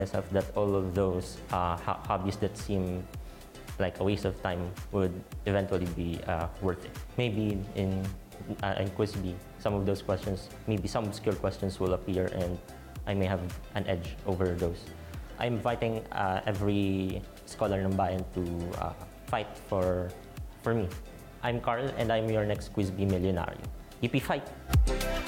myself that all of those hobbies that seem like a waste of time would eventually be worth it. Maybe in Quiz B, some of those questions, maybe some obscure questions will appear and I may have an edge over those. I'm inviting every scholar ng bayan to fight for me. I'm Carl and I'm your next Quiz B Millionario. Yippee fight!